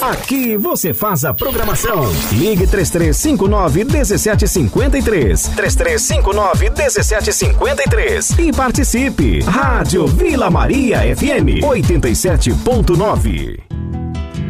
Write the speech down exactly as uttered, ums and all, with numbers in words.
Aqui você faz a programação. Ligue três três cinco nove, um sete cinco três. três três cinco nove, um sete cinco três. E participe. Rádio Vila Maria F M oitenta e sete ponto nove.